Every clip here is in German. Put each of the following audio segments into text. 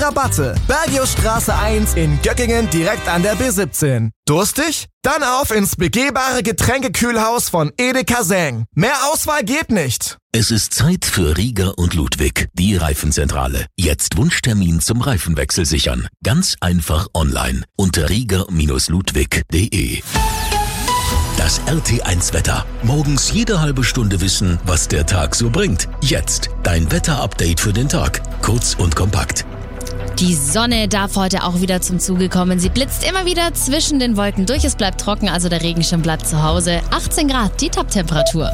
Rabatte. Bergiusstraße 1 in Göckingen direkt an der B17. Durstig? Dann auf ins begehbare Getränkekühlhaus von Edeka Seng. Mehr Auswahl geht nicht. Es ist Zeit für Rieger und Ludwig, die Reifenzentrale. Jetzt Wunschtermin zum Reifenwechsel sichern. Ganz einfach online unter rieger-ludwig.de. Das RT1-Wetter. Morgens jede halbe Stunde wissen, was der Tag so bringt. Jetzt dein Wetterupdate für den Tag. Kurz und kompakt. Die Sonne darf heute auch wieder zum Zuge kommen. Sie blitzt immer wieder zwischen den Wolken durch. Es bleibt trocken, also der Regenschirm bleibt zu Hause. 18 Grad, die Top-Temperatur.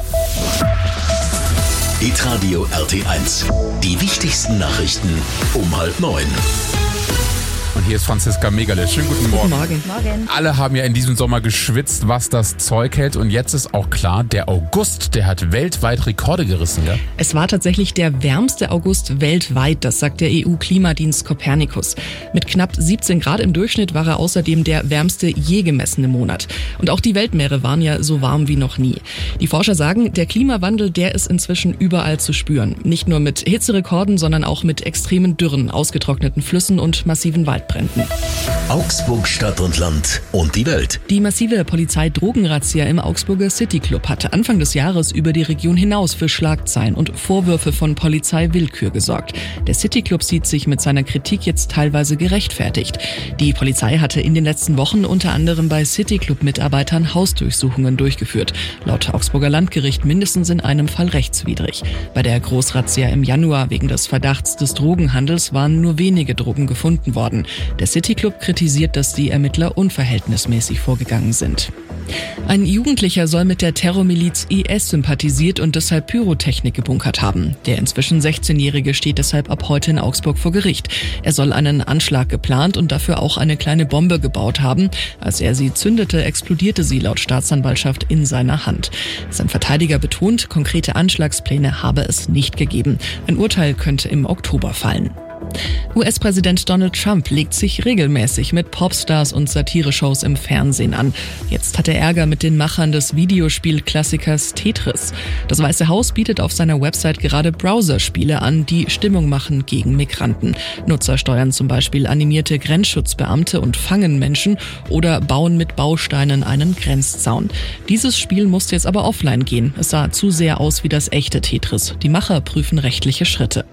Hitradio RT1. Die wichtigsten Nachrichten um 8:30. Und hier ist Franziska Megale. Schönen guten Morgen. Guten Morgen. Alle haben ja in diesem Sommer geschwitzt, was das Zeug hält. Und jetzt ist auch klar, der August, der hat weltweit Rekorde gerissen. Ja? Es war tatsächlich der wärmste August weltweit, das sagt der EU-Klimadienst Copernicus. Mit knapp 17 Grad im Durchschnitt war er außerdem der wärmste je gemessene Monat. Und auch die Weltmeere waren ja so warm wie noch nie. Die Forscher sagen, der Klimawandel, der ist inzwischen überall zu spüren. Nicht nur mit Hitzerekorden, sondern auch mit extremen Dürren, ausgetrockneten Flüssen und massiven Waldbränden. Augsburg, Stadt und Land und die Welt. Die massive Polizei-Drogenrazzia im Augsburger City Club hatte Anfang des Jahres über die Region hinaus für Schlagzeilen und Vorwürfe von Polizeiwillkür gesorgt. Der City Club sieht sich mit seiner Kritik jetzt teilweise gerechtfertigt. Die Polizei hatte in den letzten Wochen unter anderem bei City Club-Mitarbeitern Hausdurchsuchungen durchgeführt. Laut Augsburger Landgericht mindestens in einem Fall rechtswidrig. Bei der Großrazzia im Januar wegen des Verdachts des Drogenhandels waren nur wenige Drogen gefunden worden. Der City Club kritisiert, dass die Ermittler unverhältnismäßig vorgegangen sind. Ein Jugendlicher soll mit der Terrormiliz IS sympathisiert und deshalb Pyrotechnik gebunkert haben. Der inzwischen 16-Jährige steht deshalb ab heute in Augsburg vor Gericht. Er soll einen Anschlag geplant und dafür auch eine kleine Bombe gebaut haben. Als er sie zündete, explodierte sie laut Staatsanwaltschaft in seiner Hand. Sein Verteidiger betont, konkrete Anschlagspläne habe es nicht gegeben. Ein Urteil könnte im Oktober fallen. US-Präsident Donald Trump legt sich regelmäßig mit Popstars und Satire-Shows im Fernsehen an. Jetzt hat er Ärger mit den Machern des Videospielklassikers Tetris. Das Weiße Haus bietet auf seiner Website gerade Browserspiele an, die Stimmung machen gegen Migranten. Nutzer steuern zum Beispiel animierte Grenzschutzbeamte und fangen Menschen oder bauen mit Bausteinen einen Grenzzaun. Dieses Spiel musste jetzt aber offline gehen. Es sah zu sehr aus wie das echte Tetris. Die Macher prüfen rechtliche Schritte.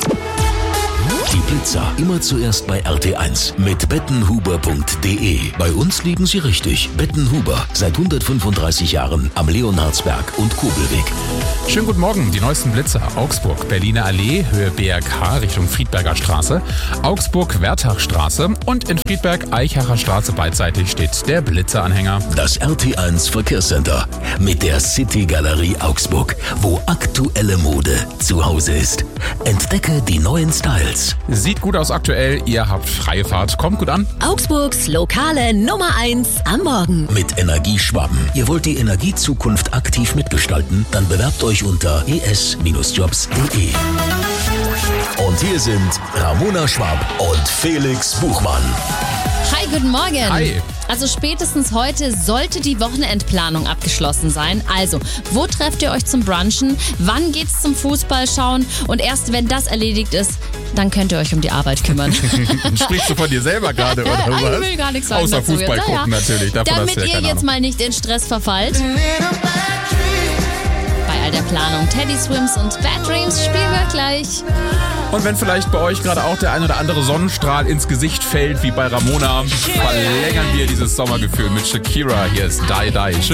Die Blitzer immer zuerst bei RT1 mit bettenhuber.de. Bei uns liegen sie richtig. Bettenhuber, seit 135 Jahren am Leonhardsberg und Kobelweg. Schönen guten Morgen. Die neuesten Blitzer. Augsburg, Berliner Allee, Höhe BRK Richtung Friedberger Straße, Augsburg-Werthachstraße und in Friedberg Eichacher Straße beidseitig steht der Blitzeranhänger. Das RT1 Verkehrscenter mit der City Galerie Augsburg, wo aktuelle Mode zu Hause ist. Entdecke die neuen Styles. Sieht gut aus aktuell, ihr habt freie Fahrt, kommt gut an. Augsburgs lokale Nummer 1 am Morgen. Mit Energieschwaben. Ihr wollt die Energiezukunft aktiv mitgestalten? Dann bewerbt euch unter es-jobs.de. Und hier sind Ramona Schwab und Felix Buchmann. Hi, guten Morgen. Hi. Also spätestens heute sollte die Wochenendplanung abgeschlossen sein. Also, wo trefft ihr euch zum Brunchen? Wann geht's zum Fußball schauen? Und erst wenn das erledigt ist, dann könnt ihr euch um die Arbeit kümmern. Sprichst du von dir selber gerade, oder was? Ich will gar nichts sagen. Außer dazu. Fußball gucken natürlich. Davon Damit hast du ja ihr keine jetzt Ahnung. mal nicht in Stress verfallt. Bei all der Planung Teddy Swims und Bad Dreams spielen wir gleich. Und wenn vielleicht bei euch gerade auch der ein oder andere Sonnenstrahl ins Gesicht fällt, wie bei Ramona, verlängern wir dieses Sommergefühl mit Shakira. Hier ist Die Die. Schön.